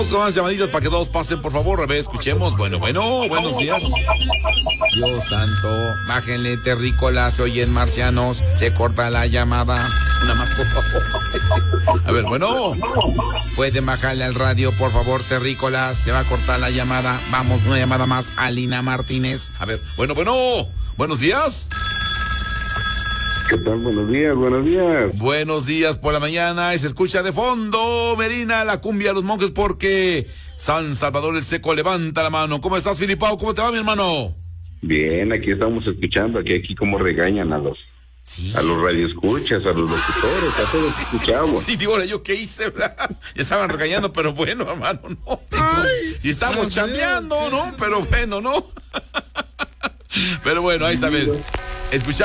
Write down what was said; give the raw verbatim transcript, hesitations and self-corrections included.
Con más llamaditas para que todos pasen, por favor. A ver, escuchemos. Bueno, bueno, buenos días. Dios santo, bájenle, terrícolas, se oyen marcianos. Se corta la llamada. Una más, por favor. A ver, bueno. Pueden bajarle al radio, por favor, terrícolas. Se va a cortar la llamada. Vamos, una llamada más. Alina Martínez. A ver, bueno, bueno. Buenos días. ¿Qué tal? Buenos días, buenos días. Buenos días por la mañana y se escucha de fondo, Medina, la cumbia de los monjes porque San Salvador el Seco levanta la mano. ¿Cómo estás, Filipao? ¿Cómo te va, mi hermano? Bien, aquí estamos escuchando, aquí, aquí como regañan a los, sí. a los radioescuchas, a los locutores, a todos escuchamos. Sí, digo, ¿yo qué hice, verdad? Ya estaban regañando, pero bueno, hermano, no. Ay, si estamos chambeando, ¿no? Pero bueno, ¿no? Pero bueno, ahí está bien. Escuchamos.